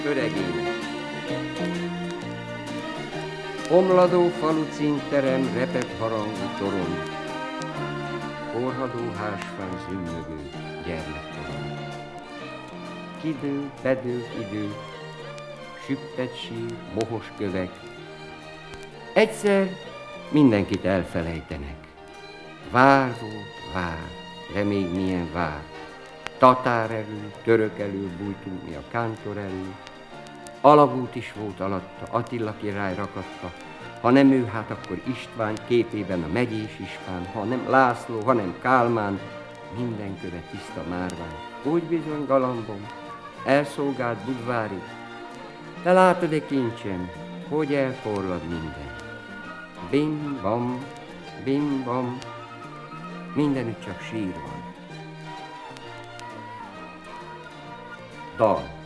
Öregének. Omladó falu cinterem, repett harangú torony, korhadó házfán zümmögő gyermekkorom. Kidő, bedő idő, süppet sír, mohos kövek, egyszer mindenkit elfelejtenek. Vár volt, vár, de még milyen vár. Tatár elő, török elő bújtunk mi a kántor elő. Alagút is volt alatta, Attila király rakatta. Ha nem ő, hát akkor István képében a megyés ispán, ha nem László, hanem Kálmán, minden köve tiszta márvány. Úgy bizony, galambom, elszolgált Budvári, de látod-e kincsem, hogy elforlad minden. Bim, bam, mindenütt csak sír van. Dal.